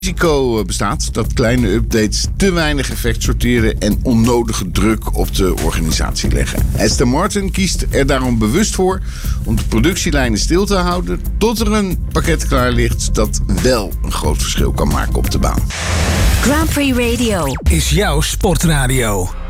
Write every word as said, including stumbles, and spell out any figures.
risico bestaat dat kleine updates te weinig effect sorteren en onnodige druk op de organisatie leggen. Aston Martin kiest er daarom bewust voor om de productielijnen stil te houden tot er een pakket klaar ligt dat wel een groot verschil kan maken op de baan. Grand Prix Radio is jouw sportradio.